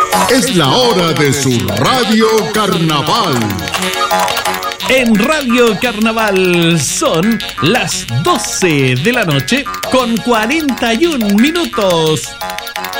Es la hora de su Radio Carnaval. En Radio Carnaval son las 12 de la noche con 41 minutos.